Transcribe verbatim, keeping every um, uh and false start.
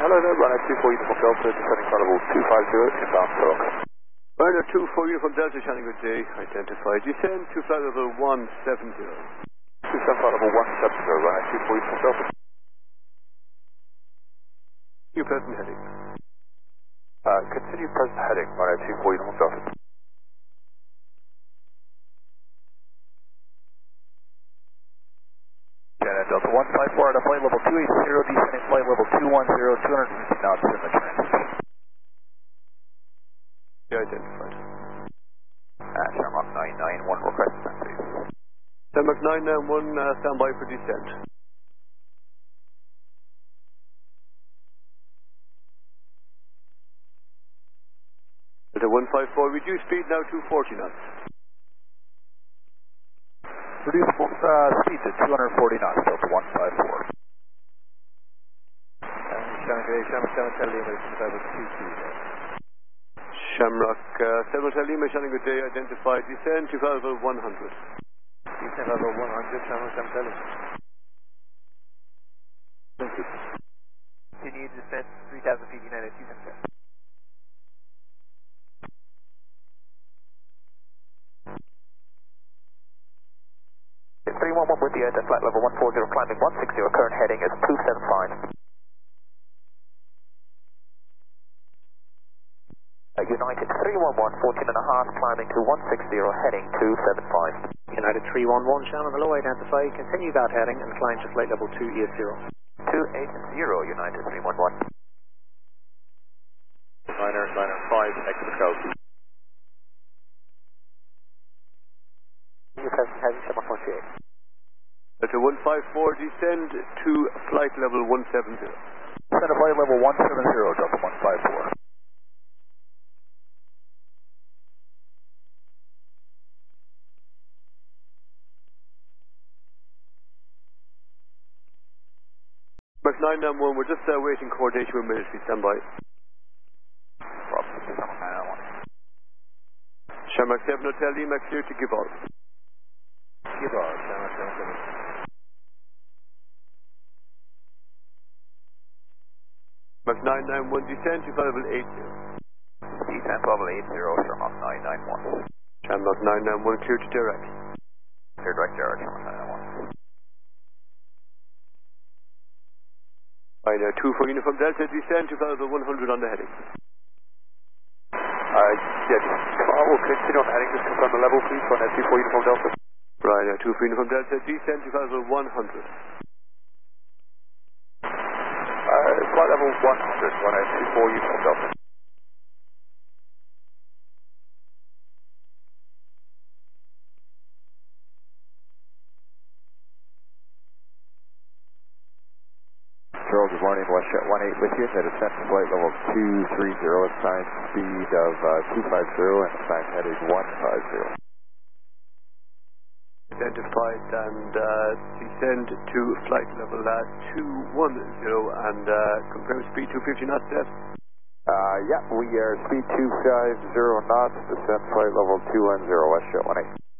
hello there, runner two four Uniform Delta, descending flight level two five zero, inbound Stock. Runner two four Uniform Delta, Shannon, good day. Identified. Descend to flight level one seven zero. Descend flight level one seven zero, runner two four Uniform Delta. New present heading. Uh, continue present heading, runner two four Uniform Delta. Shannon, Delta one five four at a flight level two eight zero, descending flight level two one zero, two hundred fifty knots in the transit. Yeah, identified. Uh, Shamrock nine nine one, request descent, please. Shamrock nine nine one, uh, stand by for descent. Delta one five four, reduce speed now to forty knots. Reduce uh, speed to two hundred forty knots, Delta one five four. Shamrock eight, Shamrock seven, Hotel Lima, level two two. Shamrock uh, seven, Hotel Lima, Shannon, good day. Identified. Descend to flight level one hundred. Descend level one hundred, Shamrock seven, Hotel Lima. Thank you. Continue descent three thousand feet, United, descent there. three one one with you at flight level one four zero, climbing one six zero, current heading is two seven five. Uh, United three one one, fourteen and a half, climbing to one six zero, heading two seven five. United three one one, Shannon, hello, identify, continue that heading and climb to flight level two eight zero. two eight zero, United three one one. Liner, liner five, exit Scout. New present heading, Shamrock one three eight. Delta one five four, descend to flight level one seven zero. Descend to flight level one seven zero, Delta one five four. Shamrock nine nine one, we're just uh, waiting coordination with military. Stand by. Shamrock seven, Hotel Lima, clear to give all. Give all, Shamrock seven seven. Shamrock nine nine one, descend to flight level eight zero. Descent level eight zero, Shamrock nine nine one. Shamrock nine nine one, clear to direct. Clear direct, Jared, Shamrock nine nine one. Right, now two for Uniform Delta, descend to flight level one hundred on the heading. Uh, yeah, uh, we'll continue on the heading, just confirm the level please, runner two four Uniform Delta. Right, now two for Uniform Delta, descend to flight level one hundred. Uh, flight level one hundred, runner two four Uniform Delta. Charles, good morning, WestJet one eight with you. The descent to flight level two three zero, assigned speed of uh, two five zero and assigned heading one five zero. Identified and uh, descend to flight level uh, two one zero and uh, confirm speed two fifty knots, Deb. Uh, yeah, we are speed two five zero knots, descent flight level two one zero, WestJet one eight.